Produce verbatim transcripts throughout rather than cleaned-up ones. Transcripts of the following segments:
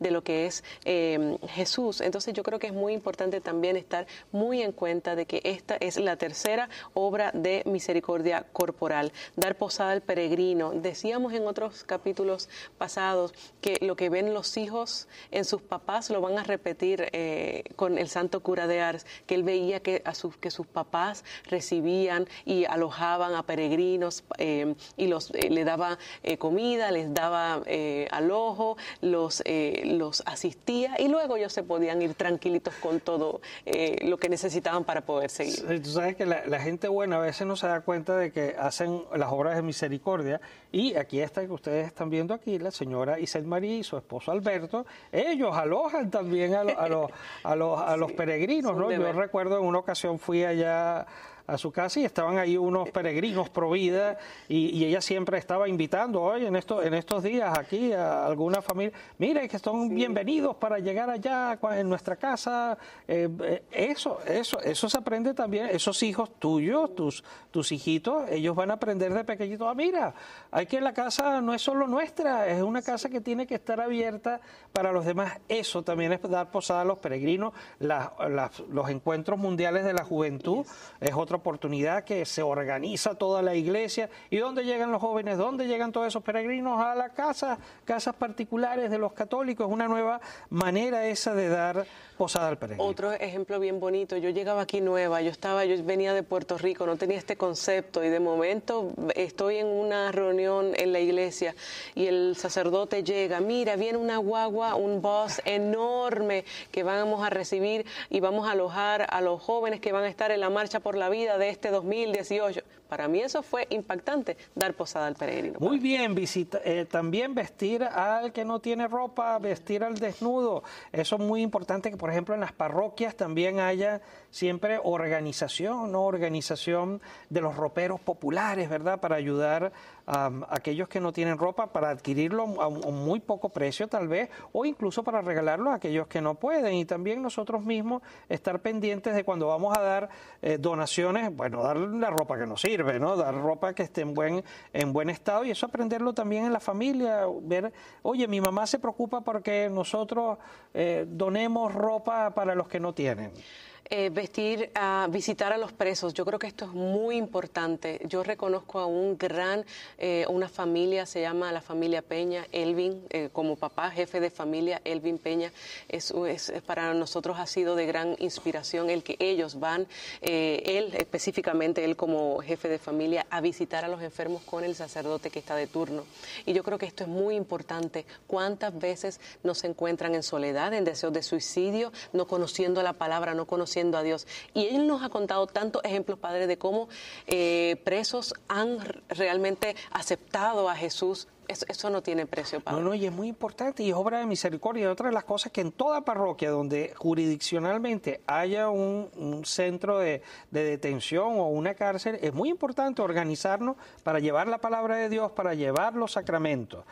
de lo que es eh, Jesús. Entonces yo creo que es muy importante también estar muy en cuenta de que esta es la tercera obra de misericordia corporal, dar posada al peregrino. Decíamos en otros capítulos pasados que lo que ven los hijos en sus papás lo van a repetir eh, con el santo cura de Ars, que él veía que, a sus, que sus papás recibían y alojaban a peregrinos eh, y los eh, le daba eh, comida, les daba eh, alojo, los, eh, los asistía y luego ellos se podían ir tranquilitos con todo eh, lo que necesitaban para poder seguir. Sí, tú sabes que la, la gente buena a veces no se da cuenta de que hacen las obras de misericordia, y aquí está que ustedes están viendo aquí, la señora Isel María y su esposo Alberto, ellos alojan también a, lo, a, los, a, los, a los sí, peregrinos, ¿no? Yo recuerdo en una ocasión fui allá a su casa y estaban ahí unos peregrinos pro vida y, y ella siempre estaba invitando hoy en estos en estos días aquí a alguna familia, mire que son sí. bienvenidos para llegar allá en nuestra casa. Eh, eso eso eso se aprende también, esos hijos tuyos, tus tus hijitos, ellos van a aprender de pequeñitos, ah, mira, hay que la casa no es solo nuestra, es una casa que tiene que estar abierta para los demás. Eso también es dar posada a los peregrinos. Las, las, los encuentros mundiales de la juventud yes. es otra oportunidad que se organiza toda la iglesia. ¿Y dónde llegan los jóvenes? ¿Dónde llegan todos esos peregrinos? A la casa, casas particulares de los católicos. Es una nueva manera esa de dar posada al peregrino. Otro ejemplo bien bonito, yo llegaba aquí nueva, yo estaba, yo venía de Puerto Rico, no tenía este concepto y de momento estoy en una reunión en la iglesia y el sacerdote llega, mira, viene una guagua, un bus enorme que vamos a recibir y vamos a alojar a los jóvenes que van a estar en la marcha por la vida de este dos mil dieciocho. Para mí eso fue impactante, dar posada al peregrino. Muy bien, visita, eh, también vestir al que no tiene ropa, vestir al desnudo. Eso es muy importante que, por ejemplo, en las parroquias también haya siempre organización, ¿no? Organización de los roperos populares, ¿verdad? Para ayudar a um, aquellos que no tienen ropa, para adquirirlo a un, a un muy poco precio tal vez, o incluso para regalarlo a aquellos que no pueden. Y también nosotros mismos estar pendientes de cuando vamos a dar eh, donaciones, bueno, dar la ropa que nos sirve, ¿no? Dar ropa que esté en buen, en buen estado, y eso aprenderlo también en la familia, ver, oye, mi mamá se preocupa porque nosotros eh, donemos ropa para los que no tienen. Eh, vestir, a uh, visitar a los presos, yo creo que esto es muy importante. Yo reconozco a un gran, eh, una familia, se llama la familia Peña, Elvin, eh, como papá, jefe de familia, Elvin Peña, es, es, para nosotros ha sido de gran inspiración el que ellos van, eh, él específicamente, él como jefe de familia, a visitar a los enfermos con el sacerdote que está de turno. Y yo creo que esto es muy importante. ¿Cuántas veces nos encuentran en soledad, en deseos de suicidio, no conociendo la palabra, no conociendo a Dios? Y él nos ha contado tantos ejemplos, Padre, de cómo eh, presos han realmente aceptado a Jesús. Eso, eso no tiene precio, Padre. No, no, y es muy importante y es obra de misericordia. Otra de las cosas que en toda parroquia donde jurisdiccionalmente haya un, un centro de, de detención o una cárcel, es muy importante organizarnos para llevar la palabra de Dios, para llevar los sacramentos.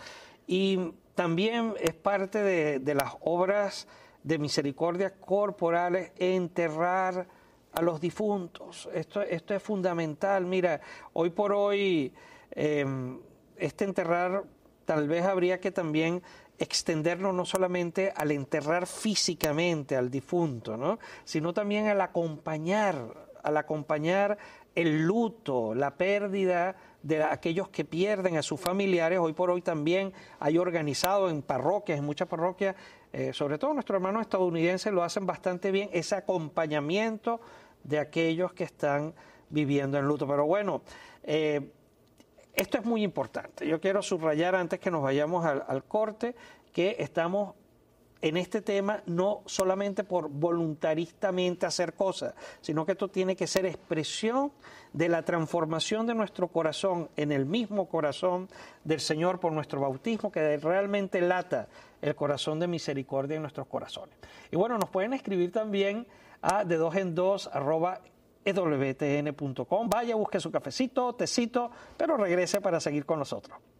Y también es parte de, de las obras de misericordia corporales, enterrar a los difuntos. Esto, esto es fundamental. Mira, hoy por hoy, eh, este enterrar tal vez habría que también extenderlo no solamente al enterrar físicamente al difunto, ¿no? Sino también al acompañar, al acompañar el luto, la pérdida de aquellos que pierden a sus familiares. Hoy por hoy también hay organizado en parroquias, en muchas parroquias, eh, sobre todo nuestros hermanos estadounidenses lo hacen bastante bien, ese acompañamiento de aquellos que están viviendo en luto. Pero bueno, eh, esto es muy importante. Yo quiero subrayar antes que nos vayamos al, al corte que estamos en este tema no solamente por voluntaristamente hacer cosas, sino que esto tiene que ser expresión de la transformación de nuestro corazón en el mismo corazón del Señor por nuestro bautismo, que realmente lata el corazón de misericordia en nuestros corazones. Y bueno, nos pueden escribir también a de dos en dos arroba e w t n punto com. Vaya, busque su cafecito, tecito, pero regrese para seguir con nosotros.